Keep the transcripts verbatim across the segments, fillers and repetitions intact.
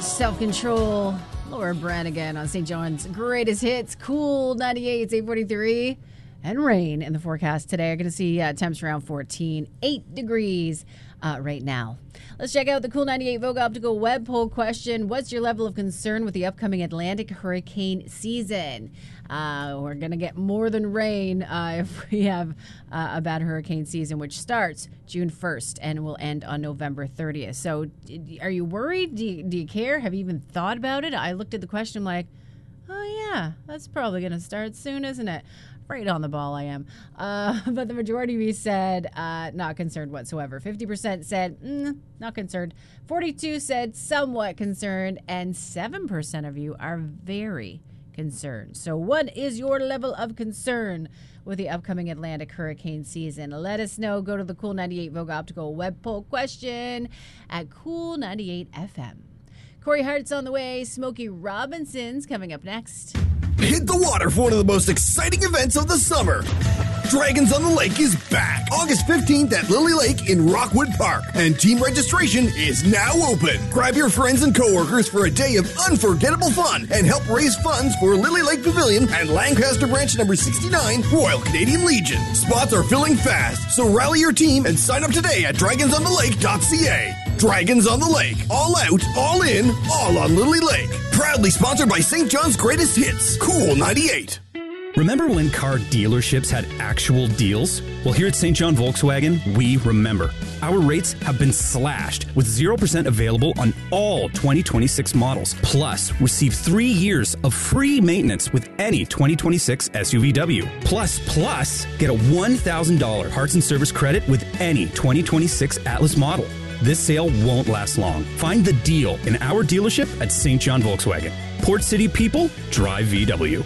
Self-Control. Laura Branigan on Saint John's Greatest Hits. Cool ninety-eight. It's eight forty-three. And rain in the forecast today. You're going to see uh, temps around fourteen, eight degrees uh, right now. Let's check out the Cool ninety-eight Vogue Optical web poll question. What's your level of concern with the upcoming Atlantic hurricane season? Uh, we're going to get more than rain uh, if we have uh, a bad hurricane season, which starts June first and will end on November thirtieth. So are you worried? Do you, do you care? Have you even thought about it? I looked at the question like, oh, yeah, that's probably going to start soon, isn't it? Right on the ball I am. Uh, but the majority of you said uh, not concerned whatsoever. fifty percent said mm, not concerned. forty-two said somewhat concerned. And seven percent of you are very concerned. So what is your level of concern with the upcoming Atlantic hurricane season? Let us know. Go to the Cool ninety-eight Vogue Optical web poll question at Cool ninety-eight F M. Corey Hart's on the way. Smokey Robinson's coming up next. Hit the water for one of the most exciting events of the summer. Dragons on the Lake is back August fifteenth at Lily Lake in Rockwood Park, and team registration is now open. Grab your friends and coworkers for a day of unforgettable fun and help raise funds for Lily Lake Pavilion and Lancaster Branch number sixty-nine, Royal Canadian Legion. Spots are filling fast, so rally your team and sign up today at dragons on the lake dot c a. Dragons on the Lake. All out, all in, all on Lily Lake. Proudly sponsored by Saint John's Greatest Hits. Cool ninety-eight. Remember when car dealerships had actual deals? Well, here at Saint John Volkswagen, we remember. Our rates have been slashed with zero percent available on all twenty twenty-six models. Plus, receive three years of free maintenance with any twenty twenty-six S U V W. Plus, plus, get a one thousand dollars parts and service credit with any twenty twenty-six Atlas model. This sale won't last long. Find the deal in our dealership at Saint John Volkswagen. Port City people, drive V W.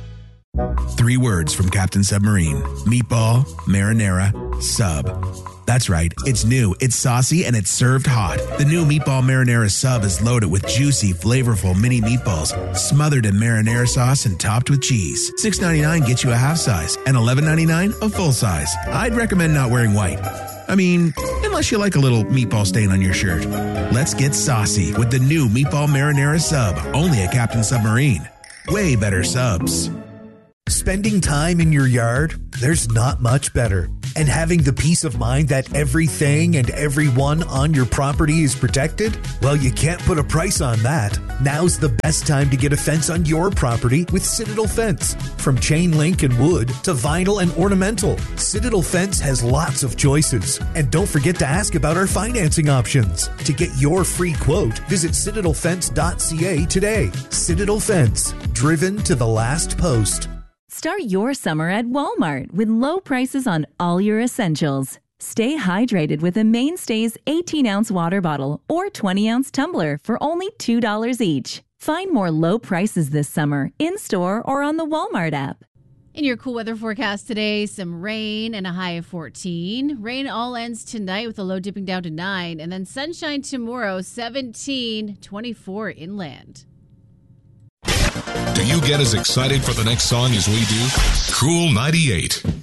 Three words from Captain Submarine. Meatball, marinara, sub. That's right, it's new, it's saucy, and it's served hot. The new Meatball Marinara Sub is loaded with juicy, flavorful mini meatballs, smothered in marinara sauce and topped with cheese. six ninety-nine gets you a half size, and eleven ninety-nine a full size. I'd recommend not wearing white. I mean, unless you like a little meatball stain on your shirt. Let's get saucy with the new Meatball Marinara Sub, only at Captain Submarine. Way better subs. Spending time in your yard, there's not much better. And having the peace of mind that everything and everyone on your property is protected? Well, you can't put a price on that. Now's the best time to get a fence on your property with Citadel Fence. From chain link and wood to vinyl and ornamental, Citadel Fence has lots of choices. And don't forget to ask about our financing options. To get your free quote, visit citadel fence dot c a today. Citadel Fence, driven to the last post. Start your summer at Walmart with low prices on all your essentials. Stay hydrated with a Mainstays eighteen-ounce water bottle or twenty-ounce tumbler for only two dollars each. Find more low prices this summer in-store or on the Walmart app. In your cool weather forecast today, some rain and a high of fourteen. Rain all ends tonight with a low dipping down to nine. And then sunshine tomorrow, seventeen, twenty-four inland. Do you get as excited for the next song as we do? Cool ninety-eight.